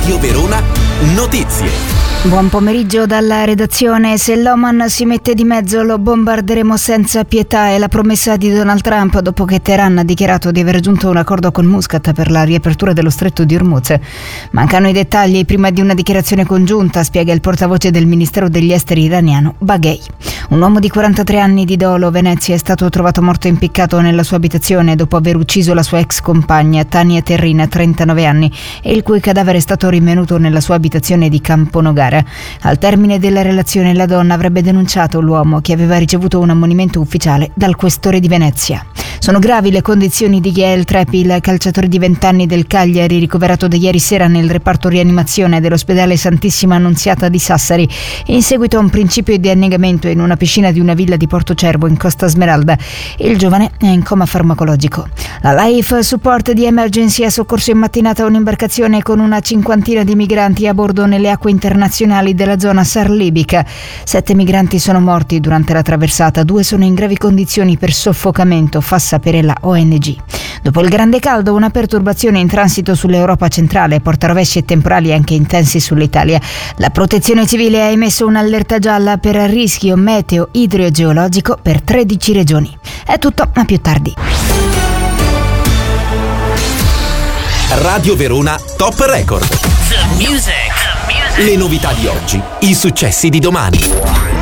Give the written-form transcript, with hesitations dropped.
Radio Verona Notizie. Buon pomeriggio dalla redazione. Se l'Oman si mette di mezzo lo bombarderemo senza pietà, è la promessa di Donald Trump dopo che Teheran ha dichiarato di aver raggiunto un accordo con Muscat per la riapertura dello stretto di Hormuz. Mancano i dettagli prima di una dichiarazione congiunta, spiega il portavoce del Ministero degli Esteri iraniano Baghei. Un uomo di 43 anni di Dolo, Venezia, è stato trovato morto impiccato nella sua abitazione dopo aver ucciso la sua ex compagna Tania Terrina, 39 anni, e il cui cadavere è stato rinvenuto nella sua abitazione di Camponogara. Al termine della relazione la donna avrebbe denunciato l'uomo, che aveva ricevuto un ammonimento ufficiale dal questore di Venezia. Sono gravi le condizioni di Yael Trepi, il calciatore di 20 anni del Cagliari, ricoverato da ieri sera nel reparto rianimazione dell'ospedale Santissima Annunziata di Sassari, in seguito a un principio di annegamento in una piscina di una villa di Portocervo in Costa Smeralda. Il giovane è in coma farmacologico. La Life Support di Emergency ha soccorso in mattinata un'imbarcazione con una cinquantina di migranti a bordo nelle acque internazionali della zona sar-libica. 7 migranti sono morti durante la traversata, 2 sono in gravi condizioni per soffocamento, fa sapere la ONG. Dopo il grande caldo, una perturbazione in transito sull'Europa centrale porta rovesci e temporali anche intensi sull'Italia. La Protezione Civile ha emesso un'allerta gialla per rischio meteo idrogeologico per 13 regioni. È tutto, a più tardi. Radio Verona Top Record. The music. Le novità di oggi, i successi di domani.